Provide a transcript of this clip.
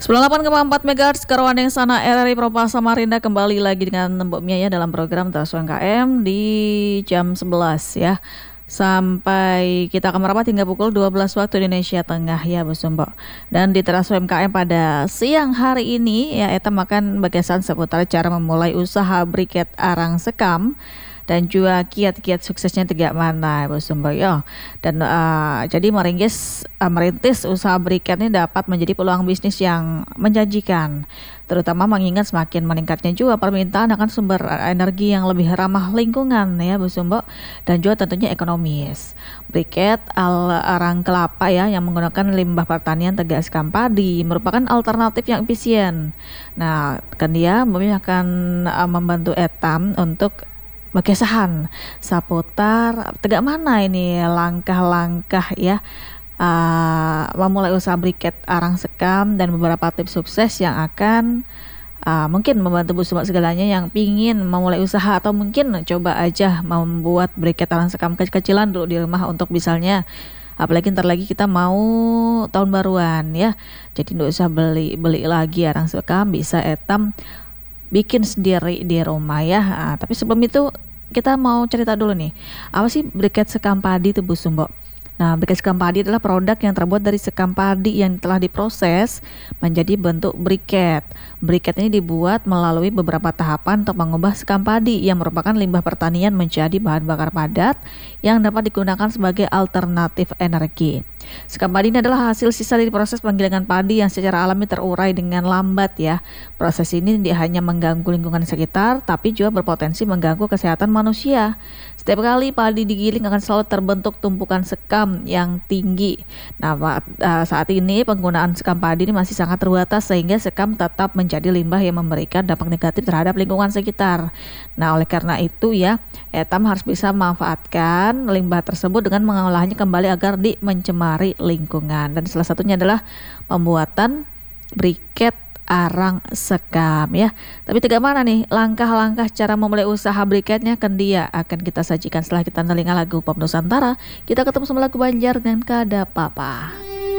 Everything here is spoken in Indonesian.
98,4 MHz Karawang sana RRI Propa Samarinda kembali lagi dengan Mbok Mia ya dalam program Teras UMKM di jam 11 ya. Sampai kita akan merapat hingga pukul 12 waktu Indonesia Tengah ya Bos Mbok. Dan di Teras UMKM pada siang hari ini ya Eta makan bagasan seputar cara memulai usaha briket arang sekam dan juga kiat-kiat suksesnya tegak mana Bos Mbok ya. Dan jadi merintis usaha briket ini dapat menjadi peluang bisnis yang menjanjikan, terutama mengingat semakin meningkatnya juga permintaan akan sumber energi yang lebih ramah lingkungan ya Bos Mbok, dan juga tentunya ekonomis. Briket arang kelapa ya yang menggunakan limbah pertanian tegak sekam padi merupakan alternatif yang efisien. Nah, kan dia akan membantu etam untuk bagesahan seputar tegak mana ini langkah-langkah ya memulai usaha briket arang sekam dan beberapa tips sukses yang akan mungkin membantu Bu Sumak segalanya yang pingin memulai usaha atau mungkin coba aja membuat briket arang sekam kecil-kecilan dulu di rumah untuk misalnya, apalagi ntar lagi kita mau tahun baruan ya, jadi nggak usah beli lagi arang sekam, bisa etam bikin sendiri di rumah ya. Tapi sebelum itu kita mau cerita dulu nih, apa sih briket sekam padi itu Bu Sumbo? Nah, briket sekam padi adalah produk yang terbuat dari sekam padi yang telah diproses menjadi bentuk briket. Briket ini dibuat melalui beberapa tahapan untuk mengubah sekam padi yang merupakan limbah pertanian menjadi bahan bakar padat yang dapat digunakan sebagai alternatif energi. Sekam padi ini adalah hasil sisa dari proses penggilingan padi yang secara alami terurai dengan lambat ya. Proses ini tidak hanya mengganggu lingkungan sekitar, tapi juga berpotensi mengganggu kesehatan manusia. Setiap kali padi digiling akan selalu terbentuk tumpukan sekam yang tinggi. Nah, saat ini penggunaan sekam padi ini masih sangat terbatas sehingga sekam tetap menjadi limbah yang memberikan dampak negatif terhadap lingkungan sekitar. Nah, oleh karena itu ya, etam harus bisa memanfaatkan limbah tersebut dengan mengolahnya kembali agar mencemari lingkungan, dan salah satunya adalah pembuatan briket arang sekam ya. Tapi tidak mana nih langkah-langkah cara memulai usaha briketnya, kan dia akan kita sajikan setelah kita telinga lagu Pop Nusantara. Kita ketemu sama lagu Banjar dan Kada Papa.